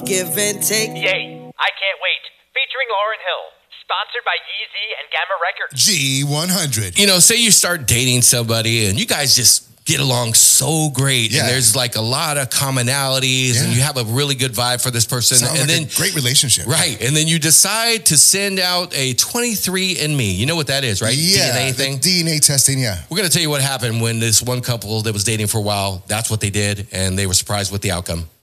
give and take. Yay, I can't wait. Featuring Lauryn Hill. Sponsored by Yeezy and Gamma Records. G100. You know, say you start dating somebody and you guys just get along so great, and there's like a lot of commonalities, and you have a really good vibe for this person. Sounds and like then a great relationship. Right. And then you decide to send out a 23andMe. You know what that is, right? Yeah, DNA thing. DNA testing, yeah. We're going to tell you what happened when this one couple that was dating for a while, that's what they did, and they were surprised with the outcome.